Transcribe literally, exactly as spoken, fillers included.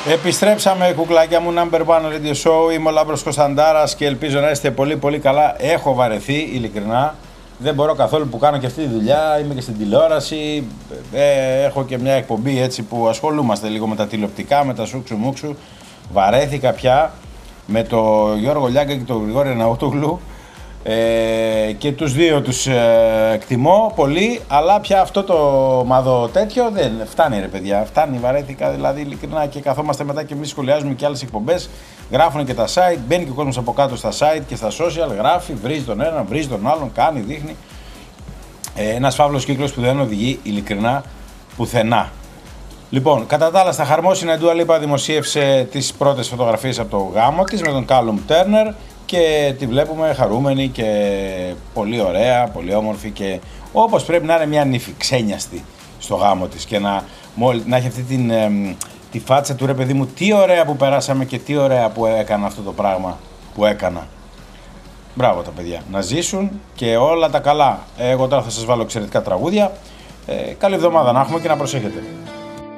Επιστρέψαμε, κουκλάκια μου, Number One Radio Show. Είμαι ο Λάμπρος Κωνσταντάρας και ελπίζω να είστε πολύ πολύ καλά. Έχω βαρεθεί, ειλικρινά. Δεν μπορώ καθόλου που κάνω και αυτή τη δουλειά. Είμαι και στην τηλεόραση. Ε, έχω και μια εκπομπή έτσι που ασχολούμαστε λίγο με τα τηλεοπτικά, με τα σούξου μουξου. Βαρέθηκα πια με τον Γιώργο Λιάγκα και τον Γρηγόρη Ναούτογλου. Ε, και τους δύο τους ε, εκτιμώ πολύ, αλλά πια αυτό το μαδό τέτοιο δεν φτάνει, ρε παιδιά, φτάνει, βαρέθηκα δηλαδή ειλικρινά. Και καθόμαστε μετά και εμείς σχολιάζουμε και άλλες εκπομπές, γράφουν και τα site, μπαίνει και ο κόσμος από κάτω στα site και στα social, γράφει, βρίζει τον έναν, βρίζει τον άλλον, κάνει, δείχνει. ε, ένας φαύλος κύκλος που δεν οδηγεί ειλικρινά πουθενά. Λοιπόν, κατά τα άλλα, στα χαρμόσυνα η Dua Lipa δημοσίευσε τις πρώτες φωτογραφίες από το γάμο της με τον Callum Turner και τη βλέπουμε χαρούμενη και πολύ ωραία, πολύ όμορφη και όπως πρέπει να είναι μια νύφη, ξένιαστη στο γάμο της και να, να έχει αυτή την, ε, τη φάτσα του, ρε παιδί μου, τι ωραία που περάσαμε και τι ωραία που έκανα αυτό το πράγμα που έκανα. Μπράβο τα παιδιά, να ζήσουν και όλα τα καλά. Εγώ τώρα θα σας βάλω εξαιρετικά τραγούδια. Ε, καλή εβδομάδα να έχουμε και να προσέχετε.